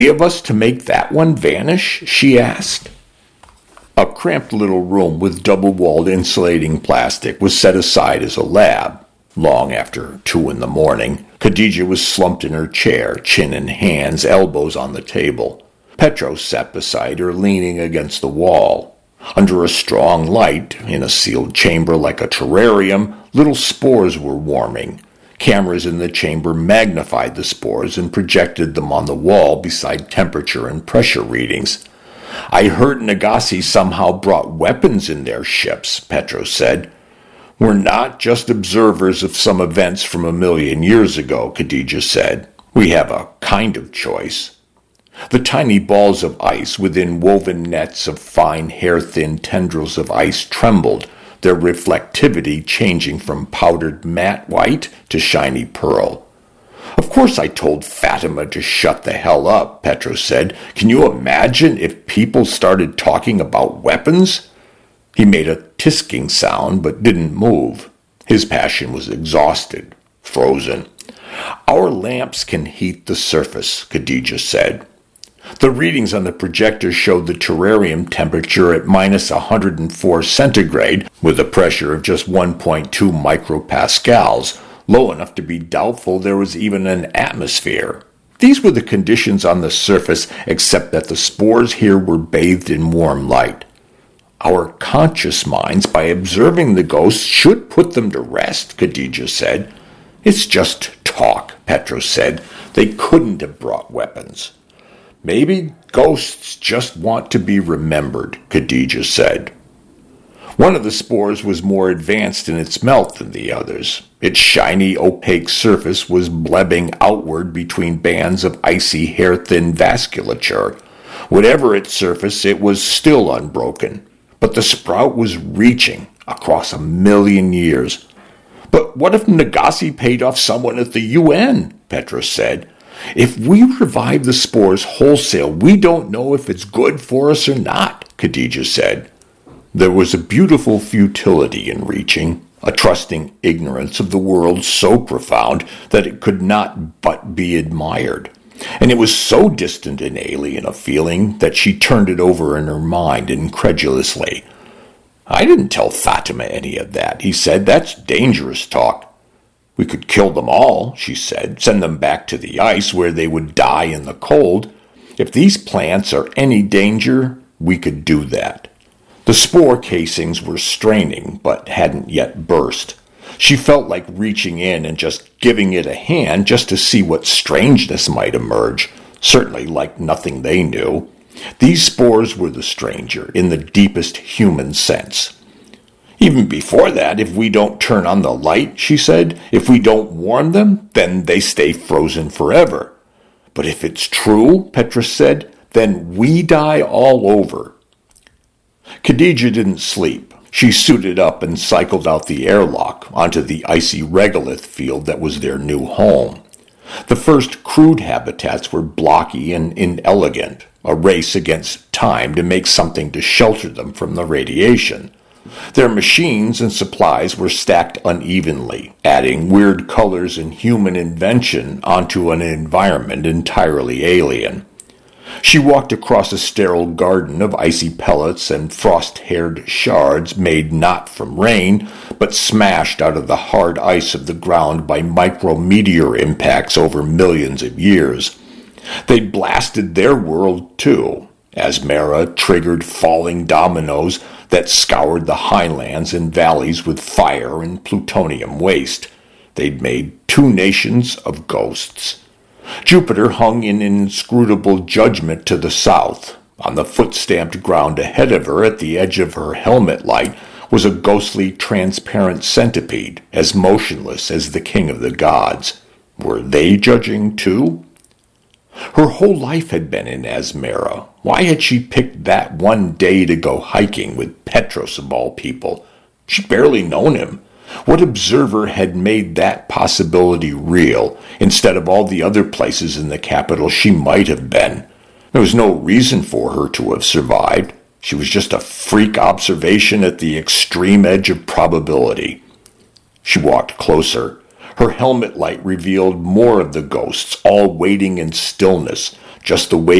of us to make that one vanish?" she asked. A cramped little room with double-walled insulating plastic was set aside as a lab. Long after 2 a.m, Khadija was slumped in her chair, chin in hands, elbows on the table. Petros sat beside her, leaning against the wall. Under a strong light, in a sealed chamber like a terrarium, little spores were warming. Cameras in the chamber magnified the spores and projected them on the wall beside temperature and pressure readings. "I heard Nagasi somehow brought weapons in their ships," Petros said. "We're not just observers of some events from 1,000,000 years ago," Khadija said. "We have a kind of choice." The tiny balls of ice within woven nets of fine hair-thin tendrils of ice trembled, their reflectivity changing from powdered matte white to shiny pearl. "Of course I told Fatima to shut the hell up," Petros said. "Can you imagine if people started talking about weapons?" He made a tisking sound but didn't move. His passion was exhausted, frozen. "Our lamps can heat the surface," Khadija said. The readings on the projector showed the terrarium temperature at -104 centigrade, with a pressure of just 1.2 micropascals, low enough to be doubtful there was even an atmosphere. These were the conditions on the surface, except that the spores here were bathed in warm light. "Our conscious minds, by observing the ghosts, should put them to rest," Khadija said. "It's just talk," Petros said. "They couldn't have brought weapons." "Maybe ghosts just want to be remembered," Khadija said. One of the spores was more advanced in its melt than the others. Its shiny, opaque surface was blebbing outward between bands of icy, hair-thin vasculature. Whatever its surface, it was still unbroken. But the sprout was reaching across 1,000,000 years. "But what if Nagasi paid off someone at the UN?" Petros said. "If we revive the spores wholesale, we don't know if it's good for us or not," Khadija said. There was a beautiful futility in reaching, a trusting ignorance of the world so profound that it could not but be admired. And it was so distant and alien a feeling that she turned it over in her mind incredulously. "I didn't tell Fatima any of that," he said. "That's dangerous talk." "We could kill them all," she said, "send them back to the ice where they would die in the cold. If these plants are any danger, we could do that." The spore casings were straining, but hadn't yet burst. She felt like reaching in and just giving it a hand just to see what strangeness might emerge, certainly like nothing they knew. These spores were the stranger, in the deepest human sense. "Even before that, if we don't turn on the light," she said, "if we don't warn them, then they stay frozen forever." "But if it's true," Petros said, "then we die all over." Khadija didn't sleep. She suited up and cycled out the airlock onto the icy regolith field that was their new home. The first crude habitats were blocky and inelegant, a race against time to make something to shelter them from the radiation. Their machines and supplies were stacked unevenly, adding weird colors and human invention onto an environment entirely alien. She walked across a sterile garden of icy pellets and frost-haired shards made not from rain, but smashed out of the hard ice of the ground by micrometeor impacts over millions of years. They'd blasted their world, too. Asmara triggered falling dominoes that scoured the highlands and valleys with fire and plutonium waste. They'd made 2 nations of ghosts. Jupiter hung in inscrutable judgment to the south. On the foot-stamped ground ahead of her, at the edge of her helmet light, was a ghostly, transparent centipede, as motionless as the king of the gods. Were they judging, too? Her whole life had been in Asmara. Why had she picked that one day to go hiking with Petros of all people? She'd barely known him. What observer had made that possibility real, instead of all the other places in the capital she might have been? There was no reason for her to have survived. She was just a freak observation at the extreme edge of probability. She walked closer. Her helmet light revealed more of the ghosts, all waiting in stillness, just the way